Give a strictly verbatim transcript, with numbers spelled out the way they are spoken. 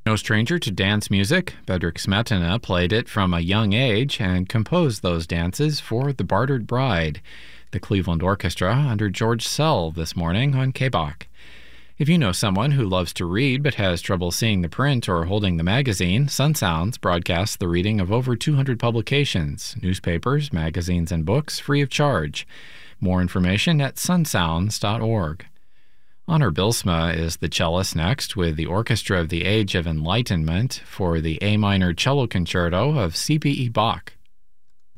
No stranger to dance music, Bedřich Smetana played it from a young age and composed those dances for The Bartered Bride, the Cleveland Orchestra under George Szell this morning on K B O C. If you know someone who loves to read but has trouble seeing the print or holding the magazine, Sun Sounds broadcasts the reading of over two hundred publications, newspapers, magazines, and books free of charge. More information at sun sounds dot org. Honor Bilsma is the cellist next with the Orchestra of the Age of Enlightenment for the A minor cello concerto of C P E Bach.